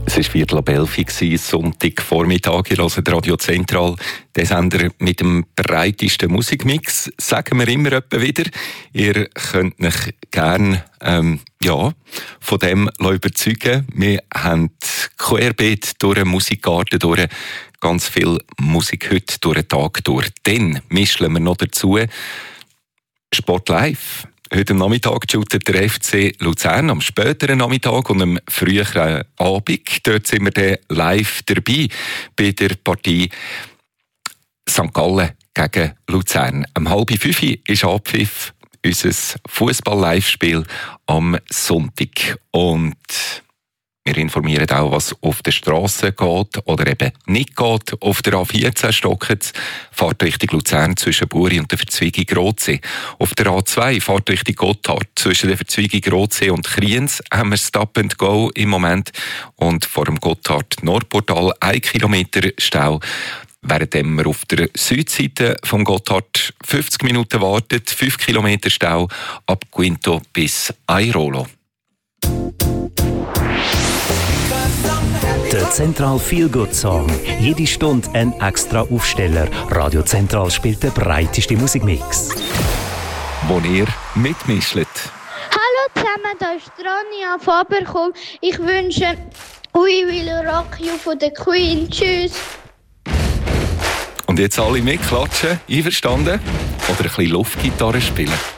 Es war 11:15 Sonntagvormittag. Ihr hört Radio Zentral, den Sender mit dem breitesten Musikmix. Sagen wir immer etwa wieder. Ihr könnt euch gerne von dem überzeugen. Wir haben querbeet durch den Musikgarten durch, ganz viel Musik heute durch den Tag durch. Dann mischen wir noch dazu Sport live. Heute am Nachmittag shootet der FC Luzern, am späteren Nachmittag und am früheren Abend. Dort sind wir dann live dabei bei der Partie St. Gallen gegen Luzern. Um 4:30 ist Abpfiff, unser Fußball-Live-Spiel am Sonntag. Und wir informieren auch, was auf der Straße geht oder eben nicht geht. Auf der A14 stockt fahrt Richtung Luzern zwischen Buri und der Verzweigung Rotsee. Auf der A2 fahrt Richtung Gotthard zwischen der Verzweigung Rotsee und Kriens haben wir Stop and Go im Moment. Und vor dem Gotthard-Nordportal 1 Kilometer Stau. Während wir auf der Südseite vom Gotthard 50 Minuten warten, 5 Kilometer Stau ab Quinto bis Airolo. Der Zentral Feel Good Song. Jede Stunde ein extra Aufsteller. Radio Zentral spielt den breitesten Musikmix. Wo ihr mitmischt. Hallo zusammen, da ist Ronja Faberkomm. Ich wünsche We Will Rock You von der Queen. Tschüss. Und jetzt alle mitklatschen, einverstanden? Oder ein bisschen Luftgitarre spielen?